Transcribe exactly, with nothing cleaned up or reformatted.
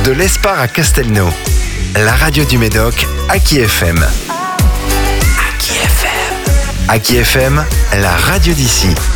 De l'Espar à Castelnau, la radio du Médoc, Aki F M. Aki F M. Aki F M, la radio d'ici.